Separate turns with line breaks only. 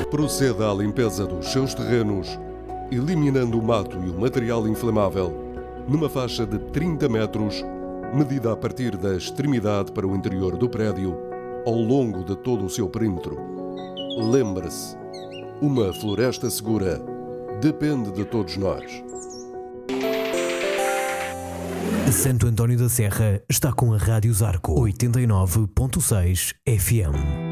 Proceda à limpeza dos seus terrenos, eliminando o mato e o material inflamável numa faixa de 30 metros, medida a partir da extremidade para o interior do prédio, ao longo de todo o seu perímetro. Lembre-se, uma floresta segura depende de todos nós.
Santo António da Serra está com a Rádio Zarco 89.6 FM.